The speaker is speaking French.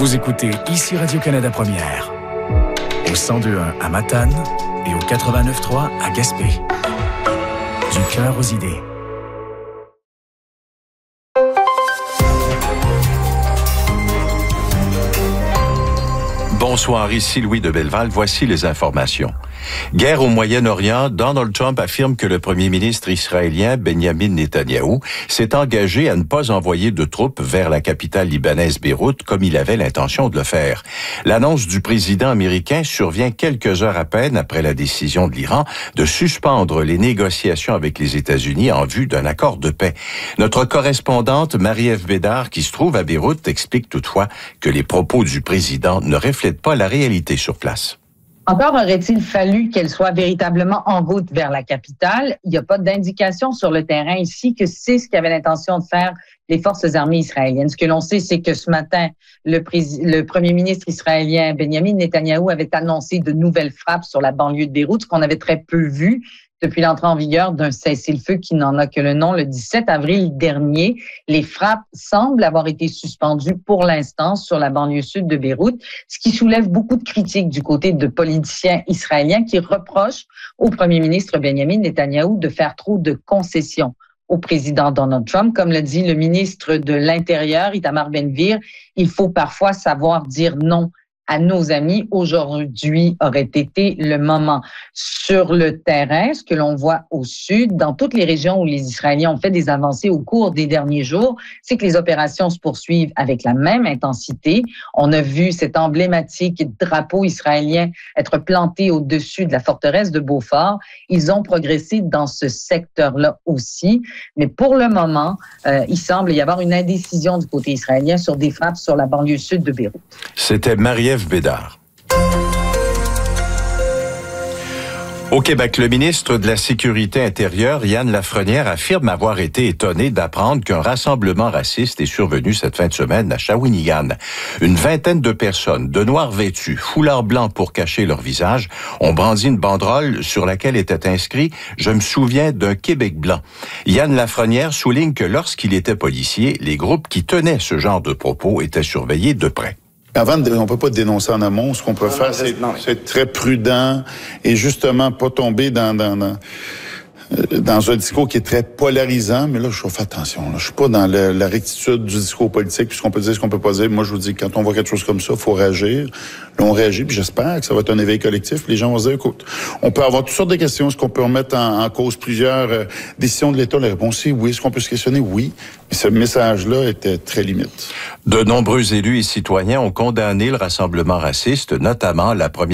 Vous écoutez ici Radio-Canada Première, au 102.1 à Matane et au 89.3 à Gaspé. Du cœur aux idées. Bonsoir, ici Louis de Belleval. Voici les informations. Guerre au Moyen-Orient, Donald Trump affirme que le premier ministre israélien Benjamin Netanyahou s'est engagé à ne pas envoyer de troupes vers la capitale libanaise Beyrouth comme il avait l'intention de le faire. L'annonce du président américain survient quelques heures à peine après la décision de l'Iran de suspendre les négociations avec les États-Unis en vue d'un accord de paix. Notre correspondante Marie-Ève Bédard, qui se trouve à Beyrouth, explique toutefois que les propos du président ne reflètent pas la réalité sur place. Encore aurait-il fallu qu'elle soit véritablement en route vers la capitale. Il n'y a pas d'indication sur le terrain ici que c'est ce qu'avaient l'intention de faire les forces armées israéliennes. Ce que l'on sait, c'est que ce matin, le premier ministre israélien Benjamin Netanyahou avait annoncé de nouvelles frappes sur la banlieue de Beyrouth, ce qu'on avait très peu vu depuis l'entrée en vigueur d'un cessez-le-feu qui n'en a que le nom le 17 avril dernier. Les frappes semblent avoir été suspendues pour l'instant sur la banlieue sud de Beyrouth, ce qui soulève beaucoup de critiques du côté de politiciens israéliens qui reprochent au premier ministre Benjamin Netanyahou de faire trop de concessions au président Donald Trump. Comme l'a dit le ministre de l'Intérieur, Itamar Ben-Gvir, il faut parfois savoir dire non à nos amis. Aujourd'hui aurait été le moment. Sur le terrain, ce que l'on voit au sud, dans toutes les régions où les Israéliens ont fait des avancées au cours des derniers jours, c'est que les opérations se poursuivent avec la même intensité. On a vu cet emblématique drapeau israélien être planté au-dessus de la forteresse de Beaufort. Ils ont progressé dans ce secteur-là aussi. Mais pour le moment, il semble y avoir une indécision du côté israélien sur des frappes sur la banlieue sud de Beyrouth. C'était Marie-Ève Bédard. Au Québec, le ministre de la Sécurité intérieure, Yann Lafrenière, affirme avoir été étonné d'apprendre qu'un rassemblement raciste est survenu cette fin de semaine à Shawinigan. Une vingtaine de personnes, de noir vêtues, foulard blanc pour cacher leur visage, ont brandi une banderole sur laquelle était inscrit « Je me souviens d'un Québec blanc ». Yann Lafrenière souligne que lorsqu'il était policier, les groupes qui tenaient ce genre de propos étaient surveillés de près. Avant, on peut pas dénoncer en amont. Ce qu'on peut faire, c'est être très prudent et justement pas tomber dans un discours qui est très polarisant. Mais là, je fais attention. Là. Je suis pas dans la rectitude du discours politique, puis ce qu'on peut dire, ce qu'on peut pas dire. Moi, je vous dis, quand on voit quelque chose comme ça, il faut réagir. Là, on réagit, puis j'espère que ça va être un éveil collectif. Puis les gens vont se dire, écoute, on peut avoir toutes sortes de questions. Est-ce qu'on peut remettre en cause plusieurs décisions de l'État? La réponse est oui. Est-ce qu'on peut se questionner? Oui. Mais ce message-là était très limite. De nombreux élus et citoyens ont condamné le rassemblement raciste, notamment la première